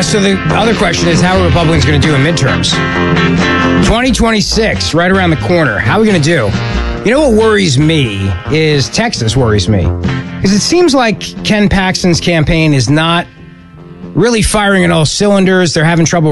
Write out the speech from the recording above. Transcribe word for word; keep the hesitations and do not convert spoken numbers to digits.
so the other question is, how are Republicans going to do in midterms? twenty twenty-six, right around the corner. How are we going to do? You know what worries me is Texas worries me. Because it seems like Ken Paxton's campaign is not really firing at all cylinders. They're having trouble